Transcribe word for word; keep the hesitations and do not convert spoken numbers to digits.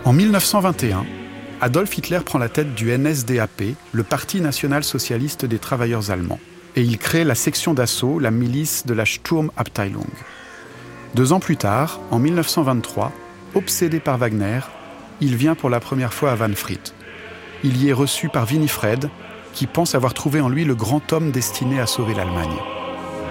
En mille neuf cent vingt et un, Adolf Hitler prend la tête du N S D A P, le Parti national-socialiste des travailleurs allemands, et il crée la section d'assaut, la milice de la Sturmabteilung. Deux ans plus tard, en mille neuf cent vingt-trois, obsédé par Wagner, il vient pour la première fois à Wahnfried. Il y est reçu par Winifred, qui pense avoir trouvé en lui le grand homme destiné à sauver l'Allemagne.